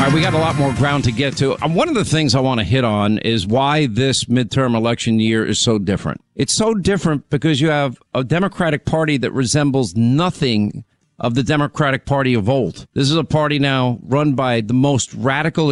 right, we got a lot more ground to get to. One of the things I want to hit on is why this midterm election year is so different. It's so different because you have a Democratic Party that resembles nothing of the Democratic Party of old. This is a party now run by the most radical